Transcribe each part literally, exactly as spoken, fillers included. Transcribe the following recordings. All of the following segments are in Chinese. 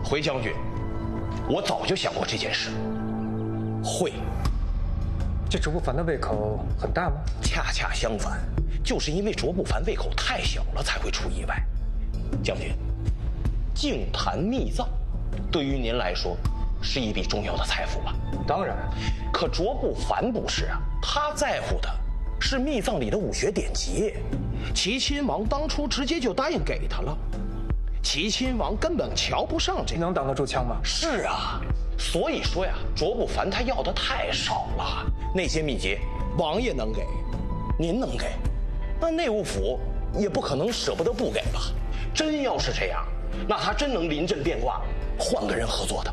回将军，我早就想过这件事。会。 这卓不凡的胃口很大吗？ 恰恰相反，就是因为卓不凡胃口太小了，才会出意外。将军，净坛秘藏，对于您来说是一笔重要的财富吧？ 当然。 可卓不凡不是啊，他在乎的是秘藏里的武学典籍。齐亲王当初直接就答应给他了，齐亲王根本瞧不上这个。 能挡得住枪吗？ 是啊，所以说呀，卓不凡他要的太少了。那些秘籍，王爷能给，您能给，那内务府也不可能舍不得不给吧？真要是这样，那他真能临阵变卦，换个人合作的。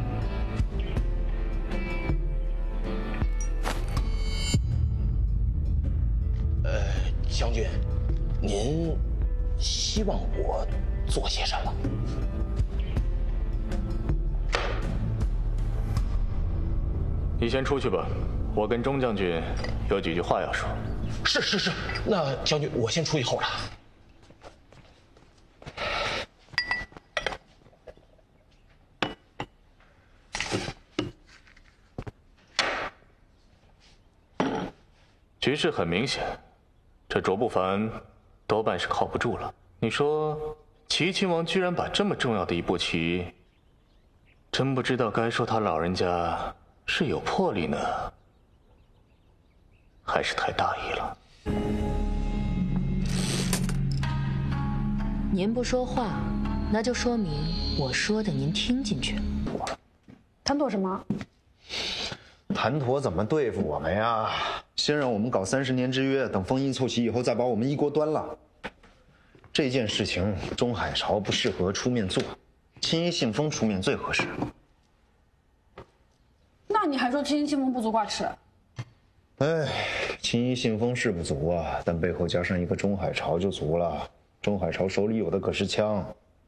呃，将军，您希望我做些什么？ 你先出去吧，我跟钟将军有几句话要说。 是是是，那将军，我先出去候着。 局势很明显，这卓不凡多半是靠不住了。你说，齐亲王居然把这么重要的一步棋，真不知道该说他老人家是有魄力呢，还是太大意了。 您不说话，那就说明我说的您听进去了。 谈妥什么？ 谈妥怎么对付我们呀？先让我们搞三十年之约，等风衣凑齐以后再把我们一锅端了。这件事情，中海朝不适合出面做，亲衣信封出面最合适。 那你还说亲衣信封不足挂齿？ 哎，亲衣信封是不足啊，但背后加上一个中海朝就足了。中海朝手里有的可是枪。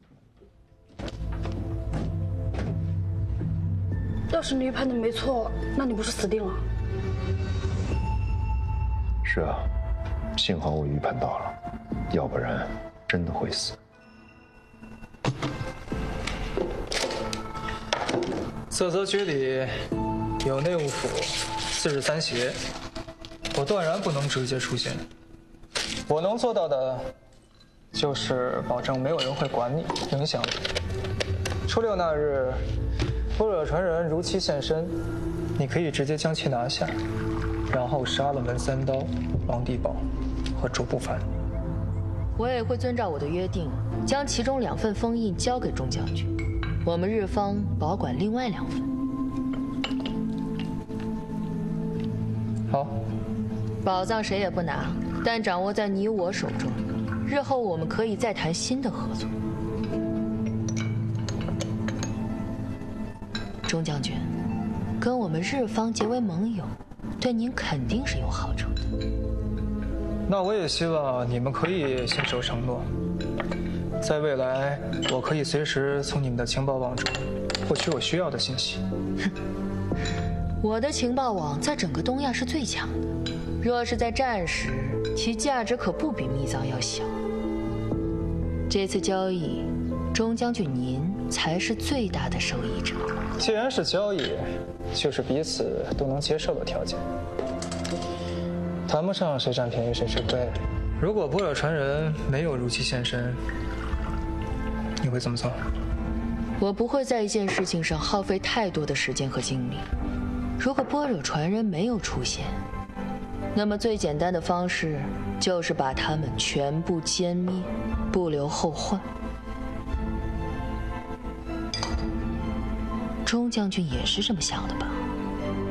要是你预判的没错，那你不是死定了？ 是啊，幸好我预判到了，要不然真的会死。 色泽局里有内务府、四十三协，我断然不能直接出现。我能做到的，就是保证没有人会管你、影响你。初六那日，般若传人如期现身，你可以直接将其拿下，然后杀了门三刀、王地宝和卓不凡。 我也会遵照我的约定，将其中两份封印交给钟将军，我们日方保管另外两份。 好， 宝藏谁也不拿，但掌握在你我手中，日后我们可以再谈新的合作。钟将军，跟我们日方结为盟友，对您肯定是有好处的。 那我也希望你们可以信守承诺，在未来，我可以随时从你们的情报网中获取我需要的信息。 我的情报网在整个东亚是最强的，若是在战时，其价值可不比秘藏要小。这次交易，钟将军您才是最大的受益者。 既然是交易，就是彼此都能接受的条件，谈不上谁占便宜谁吃亏。如果般若传人没有如期现身，你会怎么做？ 我不会在一件事情上耗费太多的时间和精力。如果般若传人没有出现，那么最简单的方式就是把他们全部歼灭，不留后患。钟将军也是这么想的吧？